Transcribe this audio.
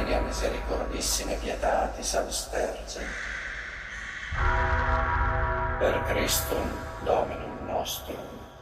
Venia misericordissime pietatis austerge. Per Christum Dominum nostrum.